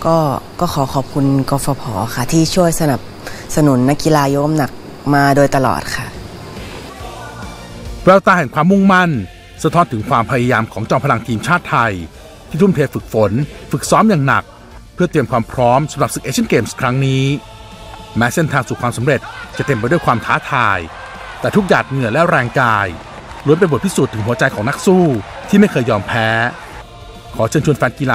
ก็ขอขอบคุณกฟผ.ค่ะที่ช่วยสนับสนุนนักกีฬายกน้ำหนักมาโดยตลอดค่ะแววตาแห่งความมุ่งมั่นสะท้อนถึงความพยายามของจอมพลังทีมชาติไทยที่ทุ่มเทฝึกฝนฝึกซ้อมอย่างหนักเพื่อเตรียมความพร้อมสำหรับศึกเอเชียนเกมส์ครั้งนี้แม้เส้นทางสู่ความสำเร็จจะเต็มไปด้วยความท้าทายแต่ทุกหยาดเหงื่อและแรงกายล้วนเป็นบทพิสูจน์ถึงหัวใจของนักสู้ที่ไม่เคยยอมแพ้ขอเชิญชวนแฟนกีฬา